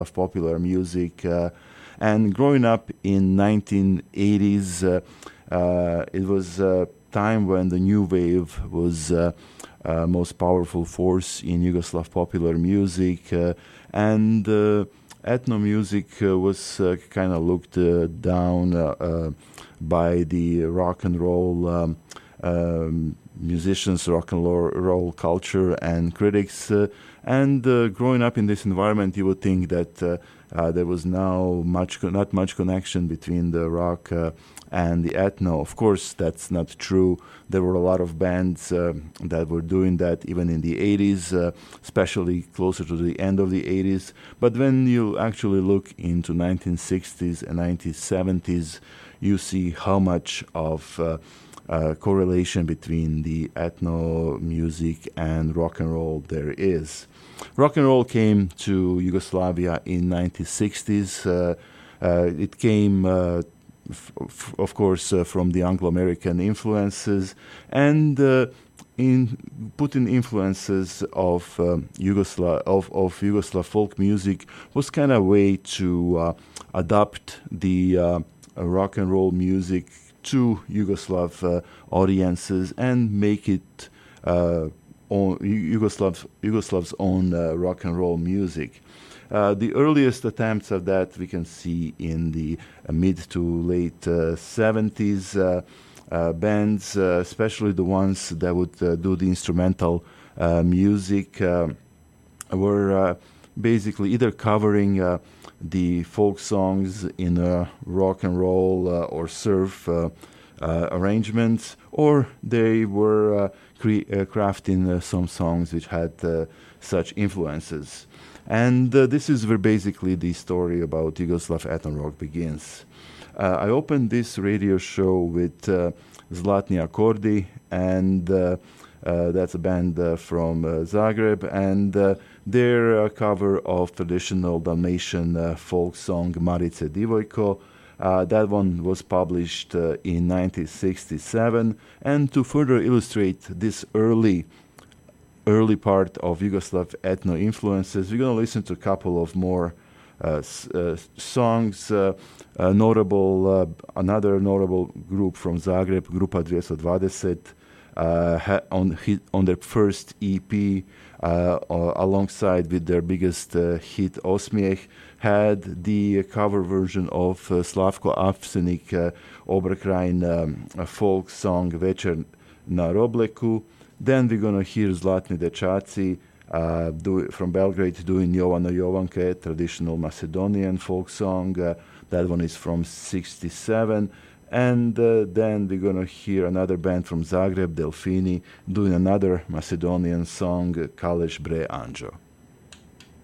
of popular music. And growing up in 1980s, it was a time when the new wave was most powerful force in Yugoslav popular music, and ethno music was kind of looked down by the rock and roll musicians, rock and roll culture, and critics. And growing up in this environment, you would think that there was not much connection between the rock and the ethno. Of course, that's not true. There were a lot of bands that were doing that even in the 80s, especially closer to the end of the 80s. But when you actually look into 1960s and 1970s, you see how much of correlation between the ethno music and rock and roll there is. Rock and roll came to Yugoslavia in 1960s. It came, of course, from the Anglo-American influences, and putting influences of Yugoslav folk music was kind of a way to adapt the rock and roll music to Yugoslav audiences and make it Yugoslav's own rock and roll music. The earliest attempts of that we can see in the mid to late 70s. Bands, especially the ones that would do the instrumental music, were basically either covering the folk songs in rock and roll or surf arrangements, or they were crafting some songs which had such influences. And this is where basically the story about Yugoslav ethno rock begins. I opened this radio show with Zlatni Akordi, and that's a band from Zagreb, and their cover of traditional Dalmatian folk song Marice Divojko. That one was published in 1967, and to further illustrate this early part of Yugoslav ethno influences, we're going to listen to a couple of more songs. Another notable group from Zagreb, Grupa 220, on their first EP, alongside with their biggest hit Osmijeh, had the cover version of Slavko Avsenik Oberkrajin folk song Večer na Robleku. Then we're going to hear Zlatni Dečaci from Belgrade doing Jovana Jovanke, traditional Macedonian folk song. That one is from 1967. And then we're going to hear another band from Zagreb, Delfini, doing another Macedonian song, Kaleš Bre Anđo.